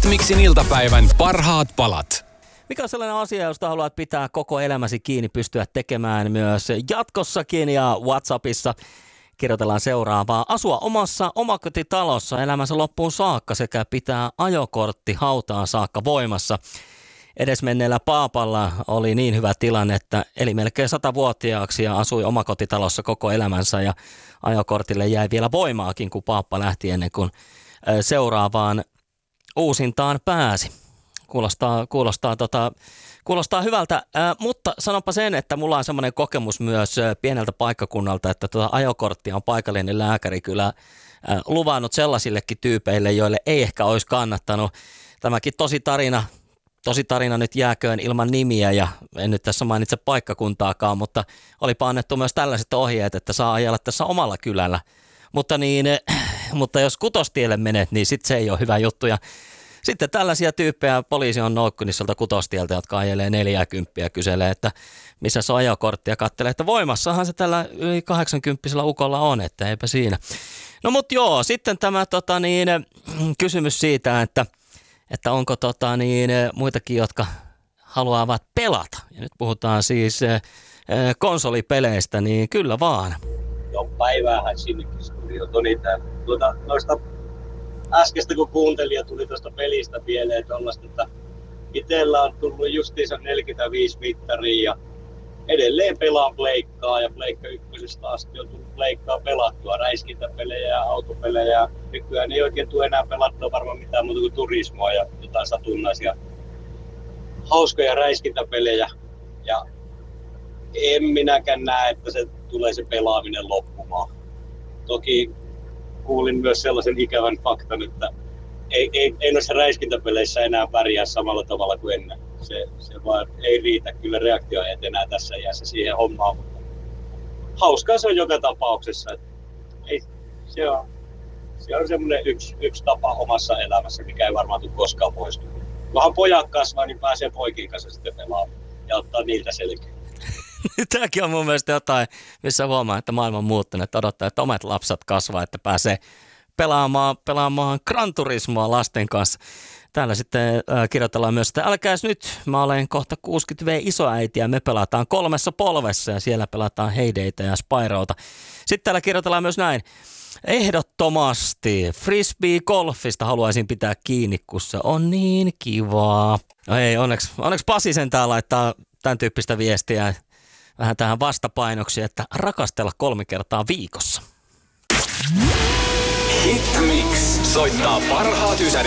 Hitmixin iltapäivän parhaat palat. Mikä on sellainen asia, josta haluat pitää koko elämäsi kiinni, pystyä tekemään myös jatkossakin, ja WhatsAppissa kirjoitellaan seuraavaa. Asua omassa omakotitalossa elämänsä loppuun saakka sekä pitää ajokortti hautaan saakka voimassa. Edesmenneellä paapalla oli niin hyvä tilanne, että eli melkein 100-vuotiaaksi ja asui omakotitalossa koko elämänsä, ja ajokortille jäi vielä voimaakin, kun paappa lähti ennen kuin seuraavaan uusintaan pääsi. Kuulostaa hyvältä, mutta sanonpa sen, että mulla on semmoinen kokemus myös pieneltä paikkakunnalta, että ajokorttia on paikallinen lääkäri kyllä luvannut sellaisillekin tyypeille, joille ei ehkä olisi kannattanut. Tämäkin tosi tarina nyt jääköön ilman nimiä, ja en nyt tässä mainitse paikkakuntaakaan, mutta olipa annettu myös tällaiset ohjeet, että saa ajella tässä omalla kylällä. Mutta jos Kutostielle menet, niin sitten se ei ole hyvä juttu. Ja sitten tällaisia tyyppejä poliisi on noukkunissolta Kutostieltä, jotka ajelee 40 kyselee, että missä se on ajokortti, ja katselee, että voimassahan se tällä yli 80 ukolla on, että eipä siinä. No mut joo, sitten tämä kysymys siitä, että onko muitakin, jotka haluavat pelata. Ja nyt puhutaan siis konsolipeleistä, niin kyllä vaan. Joo, päiväähän sinnekin studioon. Noista äskeistä kun kuuntelin ja tuli tuosta pelistä pieleen tuollaista, että itsellä on tullut justiinsa 45 mittaria ja edelleen pelaan pleikkaa, ja pleikka ykkösestä asti on tullut pleikkaa pelattua, räiskintäpelejä ja autopelejä. Nykyään ei oikein tule enää pelattua varmaan mitään muuta kuin turismoa ja jotain satunnaisia hauskoja räiskintäpelejä. Ja en minäkään näe, että se tulee se pelaaminen loppumaan. Toki kuulin myös sellaisen ikävän faktan, että ei noissa räiskintäpeleissä enää pärjää samalla tavalla kuin ennen. Se vaan ei riitä kyllä reaktioajat enää tässä iässä siihen hommaan, mutta hauskaa se on joka tapauksessa. Se on semmoinen yksi tapa omassa elämässä, mikä ei varmaan tule koskaan poistua. Kunhan pojat kasvaa, niin pääsee poikien kanssa sitten pelaamaan ja ottaa niiltä selkeä. Tämäkin on mun mielestä jotain, missä huomaa, että maailma on muuttunut, että odottaa, että omat lapset kasvaa, että pääsee pelaamaan Gran Turismoa lasten kanssa. Täällä sitten kirjoitellaan myös, että älkääs nyt, mä olen kohta 60V isoäiti ja me pelataan 3 polvessa ja siellä pelataan Heydaytä ja Spyrota. Sitten täällä kirjoitellaan myös näin. Ehdottomasti frisbee-golfista haluaisin pitää kiinni, kun se on niin kivaa. No ei, onneksi Pasi sentään laittaa tämän tyyppistä viestiä vähän tähän vastapainoksi, että rakastella 3 kertaa viikossa. Hitmix soittaa parhaat ysärit